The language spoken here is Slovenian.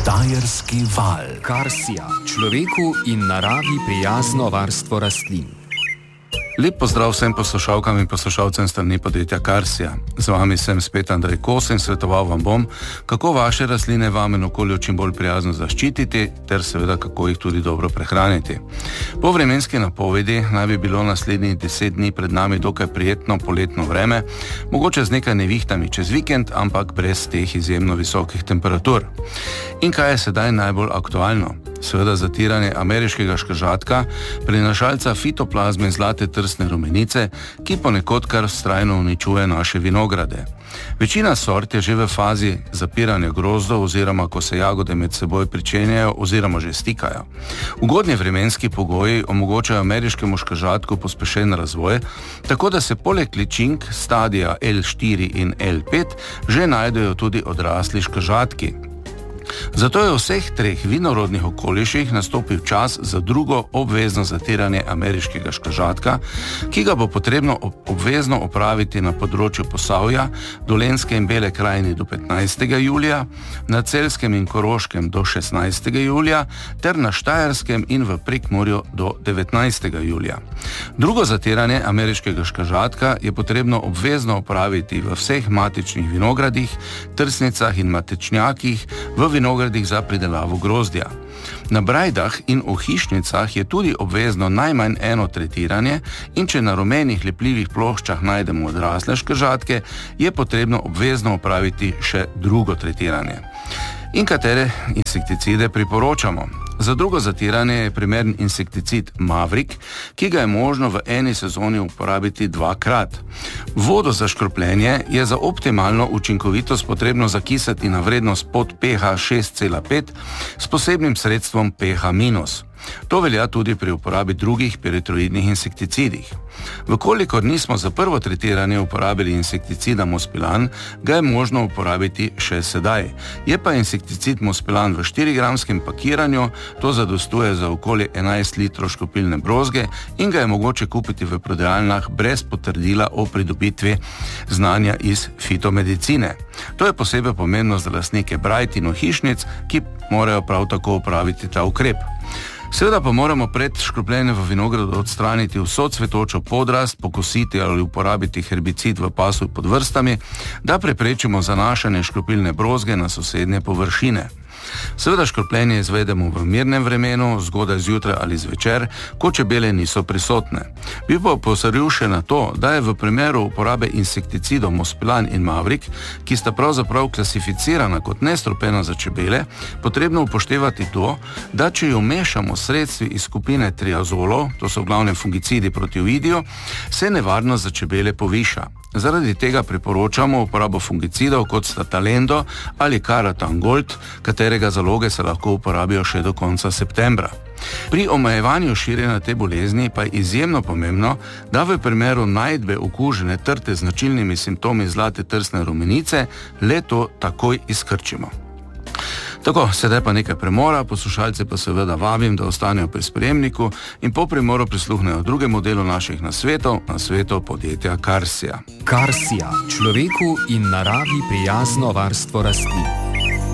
Štajerski val. Karsija, človeku in naravi prijazno varstvo rastlin. Lep pozdrav vsem poslušalkam in poslušalcem strani podjetja Karsija. Z vami sem spet Andrej Kos in svetoval vam bom, kako vaše rastline vam in okolju čim bolj prijazno zaščititi, ter seveda kako jih tudi dobro prehraniti. Po vremenski napovedi naj bi bilo naslednjih 10 dni pred nami dokaj prijetno poletno vreme, mogoče z nekaj nevihtami čez vikend, ampak brez teh izjemno visokih temperatur. In kaj je sedaj najbolj aktualno? Seveda zatiranje ameriškega škržatka, prenašalca fitoplazme zlate trsne rumenice, ki ponekod kar vztrajno uničuje naše vinograde. Večina sort je že v fazi zapiranja grozdov oziroma ko se jagode med seboj pričenjajo oziroma že stikajo. Ugodni vremenski pogoji omogočajo ameriškemu škržatku pospešen razvoj, tako da se poleg ličink stadija L4 in L5 že najdejo tudi odrasli škržatki. Zato je v vseh treh vinorodnih okoliših nastopil čas za drugo obvezno zatiranje ameriškega škržatka, ki ga bo potrebno obvezno opraviti na področju Posavja, Dolenjske in Bele krajine do 15. julija, na Celjskem in Koroškem do 16. julija ter na Štajerskem in v Prekmurju do 19. julija. Drugo zatiranje ameriškega škržatka je potrebno obvezno opraviti v vseh matičnih vinogradih, trsnicah in matečnjakih, v vinogradih za pridelavo grozdja. Na brajdah in v hišnicah je tudi obvezno najmanj eno tretiranje in če na rumenih lepljivih ploščah najdemo odrasle škržatke, je potrebno obvezno opraviti še drugo tretiranje. In katere insekticide priporočamo? Za drugo zatiranje je primeren insekticid Maverick, ki ga je možno v eni sezoni uporabiti dvakrat. Vodo za škropljenje je za optimalno učinkovitost potrebno zakisati na vrednost pod pH 6,5 s posebnim sredstvom pH-. To velja tudi pri uporabi drugih peritroidnih insekticidih. Vkolikor nismo za prvo tretiranje uporabili insekticida Mospilan, ga je možno uporabiti še sedaj. Je pa insekticid Mospilan v 4-gramskem pakiranju, to zadostuje za okoli 11 litrov škropilne brozge in ga je mogoče kupiti v prodajalnah brez potrdila o pridobitvi znanja iz fitomedicine. To je posebej pomembno za lastnike brajd in hišnic, ki morajo prav tako upraviti ta ukrep. Seveda pa moramo pred škropljenjem v vinogradu odstraniti vso cvetočo podrast, pokositi ali uporabiti herbicid v pasu pod vrstami, da preprečimo zanašanje škropilne brozge na sosednje površine. Seveda škropljenje izvedemo v mirnem vremenu, zgodaj zjutraj ali zvečer, ko čebele niso prisotne. Bi pa opozoril še na to, da je v primeru uporabe insekticidov Mospilan in Maverick, ki sta pravzaprav klasificirana kot nestrupena za čebele, potrebno upoštevati to, da če jo mešamo s sredstvi iz skupine triazolov, to so v glavnem fungicidi proti ovidiju, se nevarnost za čebele poviša. Zaradi tega priporočamo uporabo fungicidov kot sta Talendo ali Karatan Gold, katerega zaloge se lahko uporabijo še do konca septembra. Pri omejevanju širjenja te bolezni pa je izjemno pomembno, da v primeru najdbe okužene trte z značilnimi simptomi zlate trsne rumenice le to takoj izkrčimo. Tako, sedaj pa nekaj premora, poslušalce pa seveda vabim, da ostanejo pri sprejemniku in po premoru prisluhnejo drugemu delu naših nasvetov podjetja Karsija. Karsija, človeku in naravi prijazno varstvo rastlin.